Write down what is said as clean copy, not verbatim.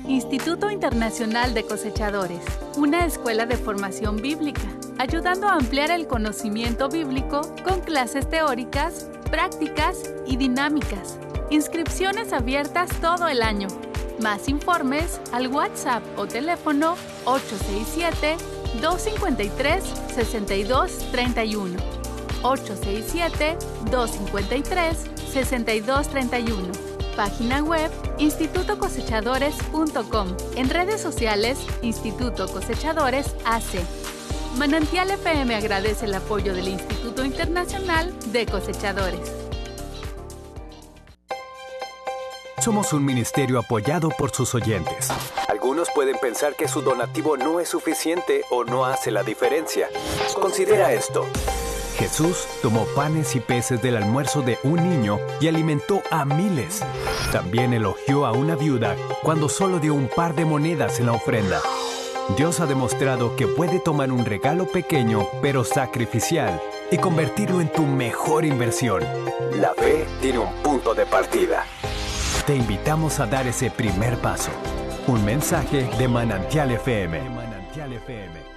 Instituto Internacional de Cosechadores, una escuela de formación bíblica, ayudando a ampliar el conocimiento bíblico con clases teóricas, prácticas y dinámicas. Inscripciones abiertas todo el año. Más informes al WhatsApp o teléfono 867-253-6231. 867-253-6231. Página web institutocosechadores.com. En redes sociales, Instituto Cosechadores AC. Manantial FM agradece el apoyo del Instituto Internacional de Cosechadores. Somos un ministerio apoyado por sus oyentes. Algunos pueden pensar que su donativo no es suficiente o no hace la diferencia. Considera esto. Jesús tomó panes y peces del almuerzo de un niño y alimentó a miles. También elogió a una viuda cuando solo dio un par de monedas en la ofrenda. Dios ha demostrado que puede tomar un regalo pequeño pero sacrificial y convertirlo en tu mejor inversión. La fe tiene un punto de partida. Te invitamos a dar ese primer paso. Un mensaje de Manantial FM.